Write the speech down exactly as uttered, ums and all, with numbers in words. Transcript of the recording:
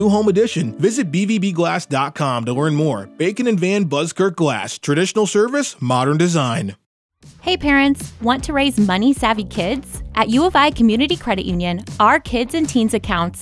New home edition. Visit b v b glass dot com to learn more. Bacon and Van Buzzkirk Glass. Traditional service, modern design. Hey parents, want to raise money-savvy kids? At U of I Community Credit Union, our kids and teens accounts